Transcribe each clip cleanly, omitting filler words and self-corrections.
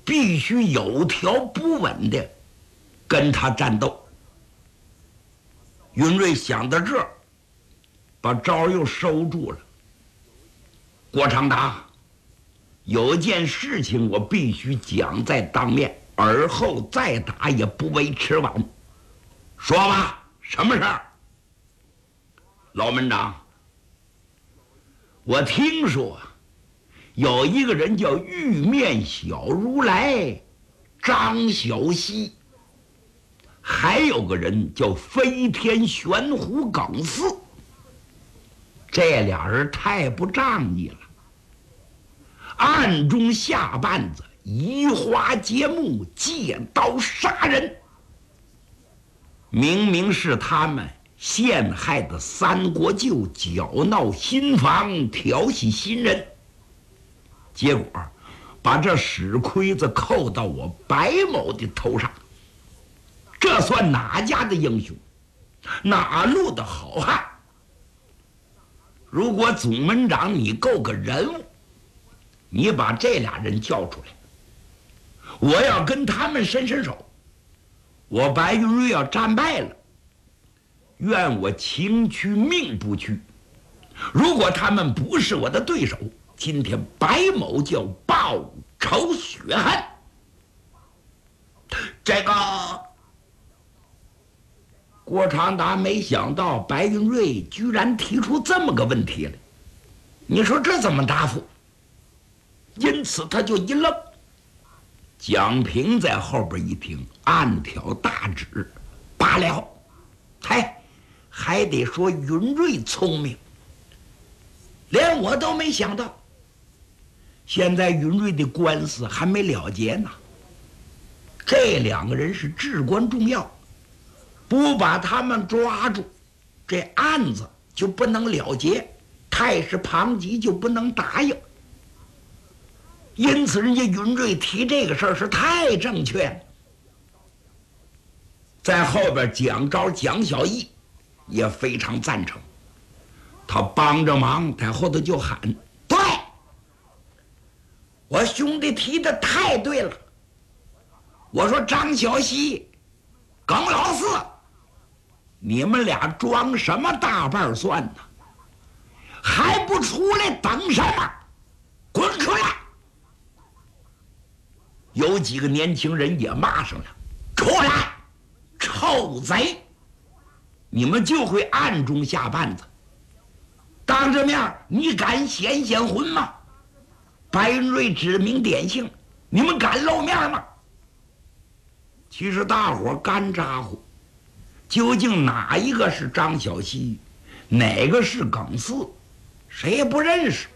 必须有条不紊的跟他战斗。云瑞想到这儿，把招又收住了。郭长达，有件事情我必须讲在当面，而后再打也不为迟晚。说吧，什么事儿？老门长，我听说有一个人叫玉面小如来张小溪，还有个人叫飞天玄狐耿四，这俩人太不仗义了，暗中下绊子，移花接木，借刀杀人。明明是他们陷害的三国舅搅闹新房，调戏新人，结果把这屎盔子扣到我白某的头上。这算哪家的英雄，哪路的好汉？如果总门长你够个人物，你把这俩人叫出来，我要跟他们伸伸手。我白云瑞要战败了，愿我情屈命不屈。如果他们不是我的对手，今天白某就要报仇雪恨。这个郭长达没想到白云瑞居然提出这么个问题来，你说这怎么答复？因此他就一愣。蒋平在后边一听，暗挑大指，罢了，还得说云瑞聪明，连我都没想到。现在云瑞的官司还没了结呢，这两个人是至关重要，不把他们抓住，这案子就不能了结，太师庞吉就不能答应。因此人家云瑞提这个事儿是太正确了。在后边蒋昭、蒋小义也非常赞成，他帮着忙，在后头就喊：对，我兄弟提的太对了。我说张小溪、耿老四，你们俩装什么大瓣蒜呢？还不出来等什么？滚出来！有几个年轻人也骂上了：出来，臭贼！你们就会暗中下绊子，当着面你敢显魂吗？白云瑞指名点姓，你们敢露面吗？其实大伙干咋呼，究竟哪一个是张小溪，哪个是耿四，谁也不认识。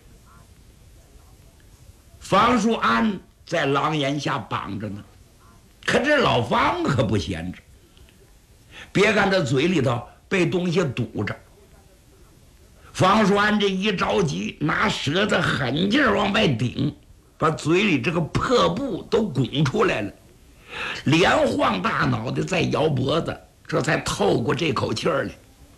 方树安在廊檐下绑着呢，可这老方可不闲着，别看他嘴里头被东西堵着，方树安这一着急，拿舌头狠劲儿往外顶，把嘴里这个破布都拱出来了，连晃大脑袋再摇脖子，这才透过这口气儿来。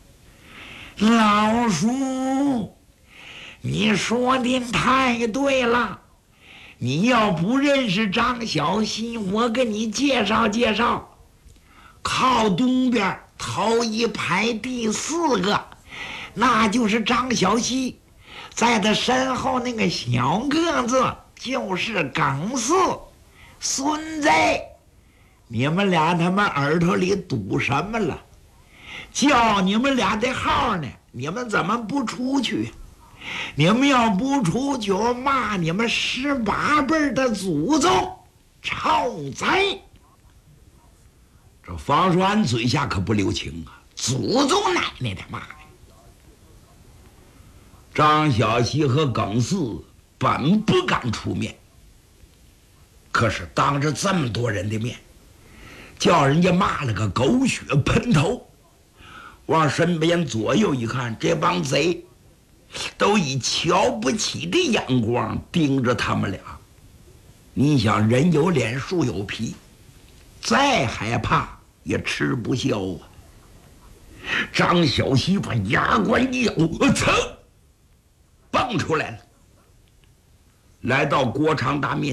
老叔，你说的太对了，你要不认识张小溪，我给你介绍介绍。靠东边头一排第4个，那就是张小溪，在他身后那个小个子就是耿四。孙子，你们俩他妈耳朵里堵什么了？叫你们俩的号呢，你们怎么不出去？你们要不出去，我骂你们18辈的祖宗，臭贼！这方树安嘴下可不留情啊，祖宗奶奶的妈呀！张小溪和耿四本不敢出面，可是当着这么多人的面，叫人家骂了个狗血喷头。往身边左右一看，这帮贼都以瞧不起的眼光盯着他们俩。你想，人有脸树有皮，再害怕也吃不消啊！张小溪把牙关一咬，噌，蹦出来了，来到郭长达面